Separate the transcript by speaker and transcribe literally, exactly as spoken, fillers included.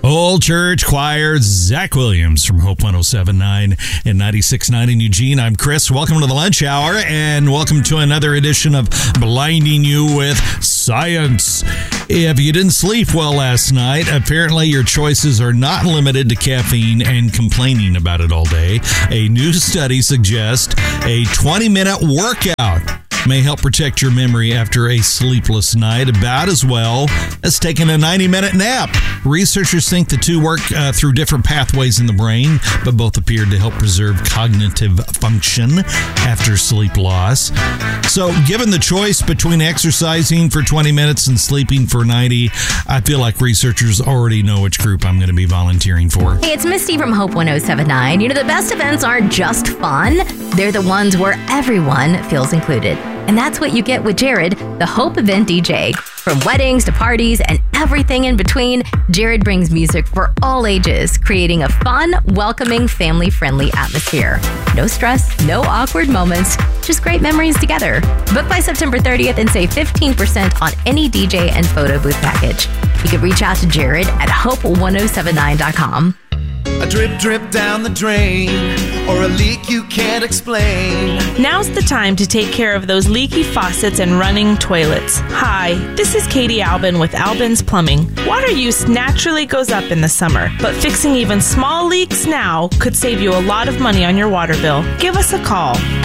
Speaker 1: Old Church Choir, Zach Williams from Hope one oh seven point nine and ninety-six point nine in Eugene. I'm Chris. Welcome to the Lunch Hour, and welcome to another edition of Blinding You with Science. If you didn't sleep well last night, apparently your choices are not limited to caffeine and complaining about it all day. A new study suggests a twenty-minute workout may help protect your memory after a sleepless night about as well as taking a ninety-minute nap. Researchers think the two work uh, through different pathways in the brain, but both appear to help preserve cognitive function after sleep loss. So, given the choice between exercising for twenty minutes and sleeping for ninety, I feel like researchers already know which group I'm going to be volunteering for.
Speaker 2: Hey, it's Misty from Hope one oh seven point nine. You know, the best events aren't just fun. They're the ones where everyone feels included. And that's what you get with Jared, the Hope Event D J. From weddings to parties and everything in between, Jared brings music for all ages, creating a fun, welcoming, family-friendly atmosphere. No stress, no awkward moments, just great memories together. Book by September thirtieth and save fifteen percent on any D J and photo booth package. You can reach out to Jared at hope one oh seven nine dot com.
Speaker 3: A drip, drip down the drain, or a leak you can't explain.
Speaker 4: Now's the time to take care of those leaky faucets and running toilets. Hi, this is Katie Albin with Albin's Plumbing. Water use naturally goes up in the summer, but fixing even small leaks now could save you a lot of money on your water bill. Give us a call.